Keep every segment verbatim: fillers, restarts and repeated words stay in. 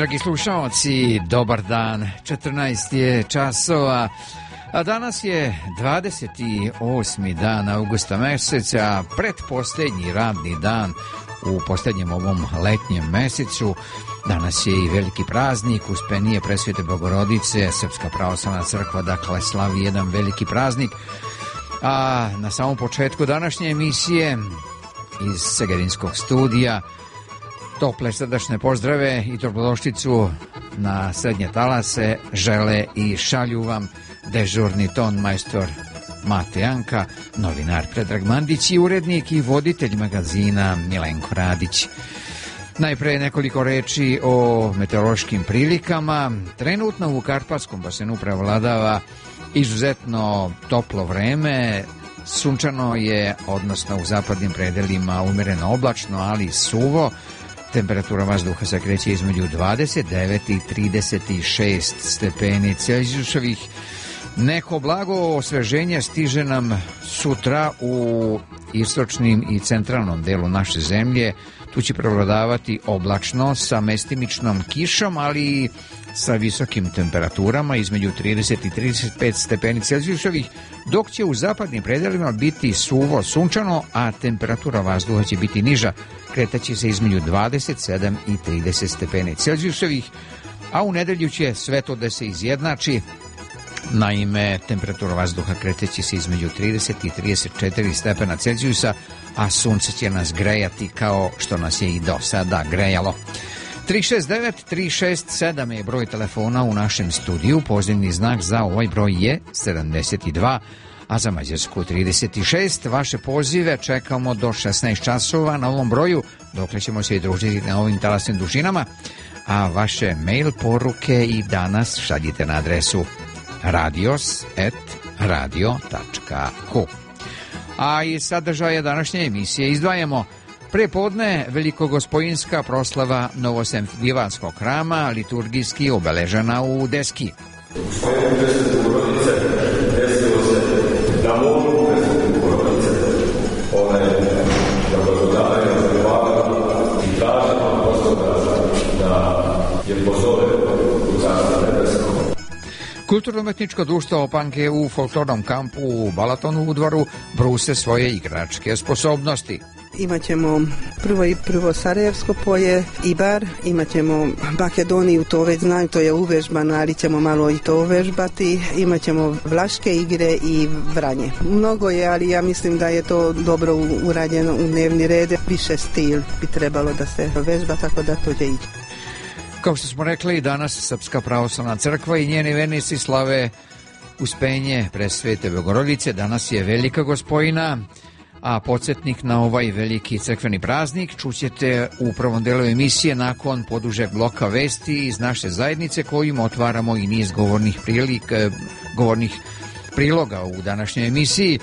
Dragi slušalci, dobar dan, četrnaest je časova, a danas je dvadeset osmi dan avgusta meseca, pretposljednji radni dan u posljednjem ovom letnjem mesecu. Danas je i veliki praznik Uspenije Presvete Bogorodice, Srpska pravoslavna crkva, dakle, slavi jedan veliki praznik. A na samom početku današnje emisije iz Segedinskog studija tople srdačne pozdrave i dobrodošlicu na srednje talase žele i šalju vam dežurni ton majstor Mate Janka, novinar Predrag Mandić i urednik i voditelj magazina Milenko Radić. Najpre nekoliko reči o meteorološkim prilikama. Trenutno u Karpatskom basenu prevladava izuzetno toplo vreme. Sunčano je, odnosno u zapadnim predelima umjereno oblačno, ali suvo. Temperatura vazduha se kreće između dvadeset devet i trideset šest stepeni Celzijusovih. Neko blago osveženje stiže nam sutra u istočnim i centralnom delu naše zemlje. Tu će prevladavati oblačno sa mestimičnom kišom, ali i sa visokim temperaturama između trideset i trideset pet stepeni Celzijusovih, dok će u zapadnim predelima biti suvo sunčano, a temperatura vazduha će biti niža, kretaće se između dvadeset sedam i trideset stepeni Celzijusovih, a u nedelju će sve to da se izjednači. Naime, temperatura vazduha kreteće se između trideset i trideset četiri stepena Celzijusa, a sunce će nas grejati kao što nas je i do sada grejalo. tri šest devet tri šest sedam je broj telefona u našem studiju, pozivni znak za ovaj broj je sedamdeset dva, a za Mađarsku trideset šest. Vaše pozive čekamo do šesnaest časova na ovom broju, dokle ćemo se i družiti na ovim talasnim dužinama, a vaše mail poruke i danas šaljite na adresu radios et radio tačka hu. A iz sadržaja današnje emisije izdvajamo: prepodne velikogospojinska proslava Novosemdivanskog hrama, liturgijski obeležena u Deski. Gospodine Presvete Bogorodice, desilo se da mogu Presvete Bogorodice onaj da blagodaje, da zbjevali i tražimo Gospoda da je pozove u Carstvo Nebesko. Kulturno-umetničko društvo Opanke u folklornom kampu u Balatonu u Dvoru bruse svoje igračke sposobnosti. Imaćemo prvo i prvo Sarajevsko polje, Ibar, imaćemo Makedoniju, to već znaju, to je uvežbano, ali ćemo malo i to uvežbati. Imaćemo vlaške igre i Vranje. Mnogo je, ali ja mislim da je to dobro urađeno u dnevni red. Više stil bi trebalo da se vežba, tako da to će ići. Kao što smo rekli, danas Srpska pravoslavna crkva i njeni vernici slave Uspenje Presvete Bogorodice. Danas je Velika Gospojina, a podsjetnik na ovaj veliki crkveni praznik čućete u prvom delu emisije nakon podužeg bloka vesti iz naše zajednice, kojim otvaramo i niz govornih prilika, govornih priloga u današnjoj emisiji.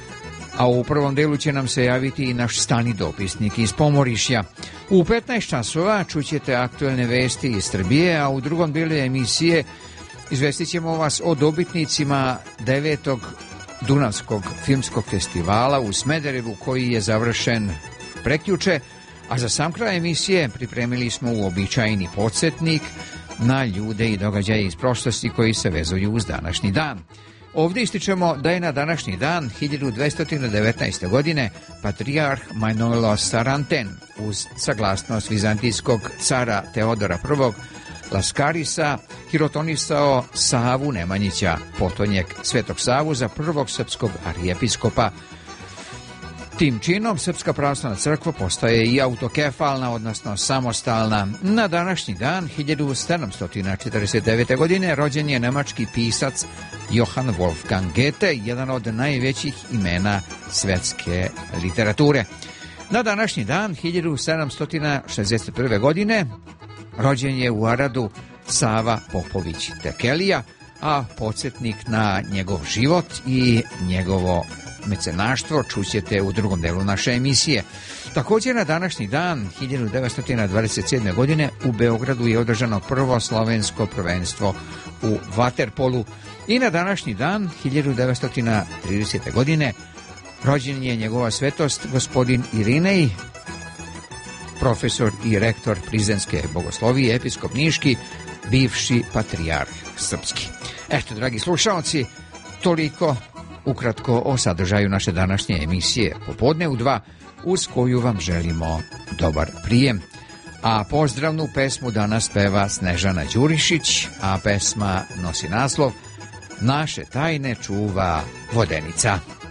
A u prvom delu će nam se javiti i naš stalni dopisnik iz Pomorišja. U petnaest časova čućete aktuelne vesti iz Srbije, a u drugom delu emisije izvestit ćemo vas o dobitnicima devetog Dunavskog filmskog festivala u Smederevu, koji je završen prekjuče, a za sam kraj emisije pripremili smo uobičajeni podsjetnik na ljude i događaje iz prošlosti koji se vezuju uz današnji dan. Ovdje ističemo da je na današnji dan hiljadu dvesta devetnaeste. godine patrijarh Manojlo Saranten uz saglasnost vizantijskog cara Teodora prvog. Laskarisa hirotonisao Savu Nemanjića, potonjeg Svetog Savu, za prvog srpskog arhijepiskopa. Tim činom Srpska pravoslavna crkva postaje i autokefalna, odnosno samostalna. Na današnji dan hiljadu sedamsto četrdeset devete. godine rođen je nemački pisac Johann Wolfgang Goethe, jedan od najvećih imena svetske literature. Na današnji dan hiljadu sedamsto šezdeset prve. godine rođen je u Aradu Sava Popović Tekelija, a podsjetnik na njegov život i njegovo mecenaštvo čućete u drugom delu naše emisije. Također na današnji dan hiljadu devetsto dvadeset sedme. godine u Beogradu je održano prvo slovensko prvenstvo u vaterpolu i na današnji dan hiljadu devetsto tridesete. godine rođen je njegova svetost gospodin Irinej, profesor i rektor Prizrenske bogoslovije, episkop Niški, bivši patrijarh srpski. Eto, dragi slušalci, toliko ukratko o sadržaju naše današnje emisije Popodne u dva, uz koju vam želimo dobar prijem. A pozdravnu pesmu danas peva Snežana Đurišić, a pesma nosi naslov Naše tajne čuva Vodenica.